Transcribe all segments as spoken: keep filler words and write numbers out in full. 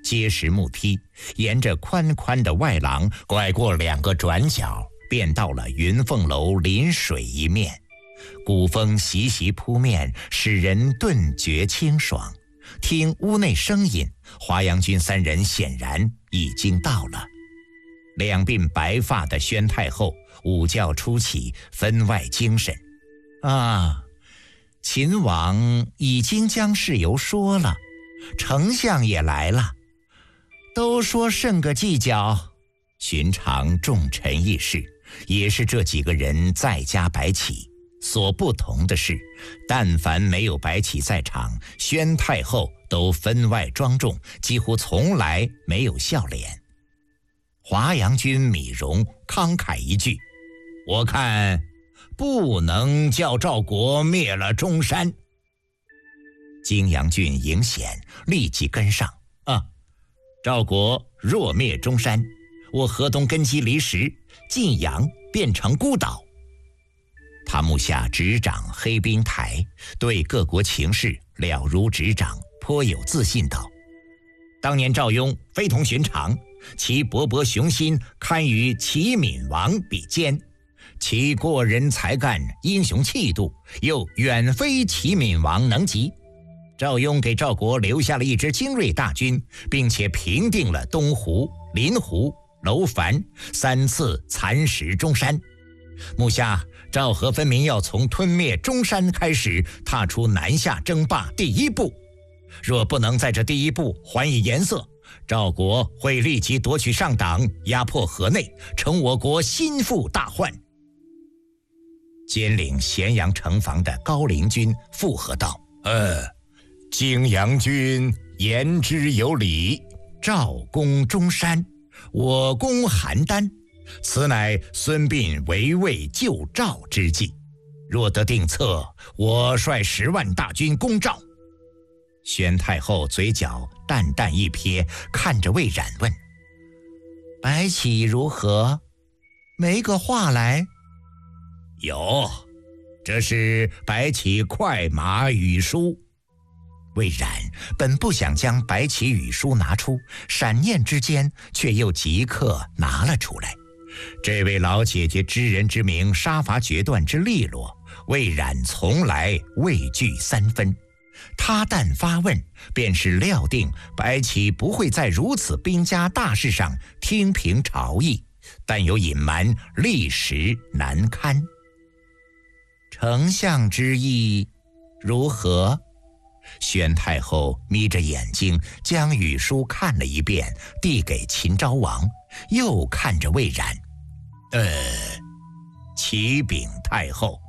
结实木梯，沿着宽宽的外廊拐过两个转角，便到了云凤楼临水一面。古风习习扑面，使人顿觉清爽。听屋内声音，华阳君三人显然已经到了。两鬓白发的宣太后午觉初起，分外精神。啊，秦王已经将事由说了，丞相也来了，都说甚个计较？寻常重臣议事，也是这几个人在家白起。所不同的是，但凡没有白起在场，宣太后都分外庄重，几乎从来没有笑脸。华阳君米荣慷慨一句：我看不能叫赵国灭了中山。泾阳郡尹显立即跟上：啊，赵国若灭中山，我河东根基离石，晋阳变成孤岛。他目下执掌黑冰台，对各国情势了如指掌，颇有自信道：当年赵雍非同寻常，其勃勃雄心堪与齐闵王比肩，其过人才干、英雄气度又远非齐闵王能及。赵雍给赵国留下了一支精锐大军，并且平定了东湖、临湖、楼烦，三次蚕食中山。目下赵和分明要从吞灭中山开始，踏出南下争霸第一步。若不能在这第一步还以颜色，赵国会立即夺取上党，压迫河内，成我国心腹大患。兼领咸阳城防的高陵君附和道：呃，泾阳君言之有理，赵攻中山，我攻邯郸，此乃孙膑围魏救赵之计。若得定策，我率十万大军攻赵。宣太后嘴角淡淡一瞥，看着魏冉问：白起如何？没个话来？有，这是白起快马羽书。魏冉本不想将白起羽书拿出，闪念之间却又即刻拿了出来。这位老姐姐知人之明，杀伐决断之利落，魏冉从来畏惧三分。他但发问，便是料定白起不会在如此兵家大事上听凭朝议，但有隐瞒，历时难堪。丞相之意如何？宣太后眯着眼睛将羽书看了一遍，递给秦昭王，又看着魏冉：呃，启禀太后，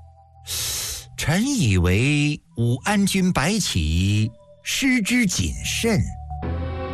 臣以为武安君白起失之谨慎，